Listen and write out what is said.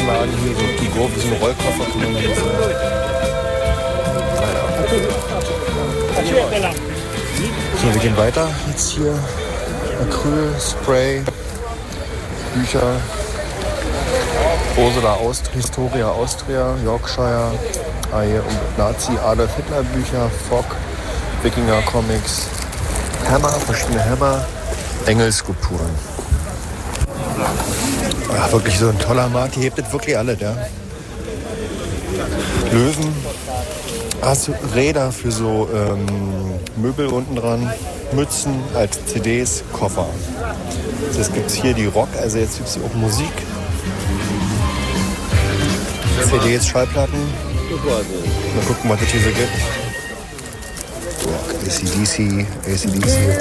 Warenladen hier, so die großen Rollkoffer. So, wir gehen weiter. Jetzt hier Acryl, Spray, Bücher. Ursula Historia Austria, Yorkshire, und Nazi Adolf Hitler Bücher, Fock, Wikinger Comics, Hammer, verschiedene Hammer, Engelskulpturen. Ja, wirklich so ein toller Markt, hier hebt das wirklich alle, ja. Löwen, Räder für so Möbel unten dran, Mützen als CDs, Koffer. Jetzt gibt es hier die Rock, also jetzt gibt es hier auch Musik. CDs, Schallplatten. Mal gucken, was es hier so gibt. Rock, ACDC.